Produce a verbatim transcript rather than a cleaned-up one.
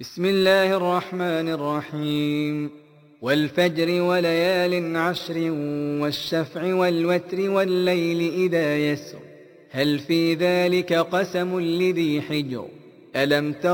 بسم الله الرحمن الرحيم والفجر وليال عشر والشفع والوتر والليل إذا يسر هل في ذلك قسم لذي حجر ألم تر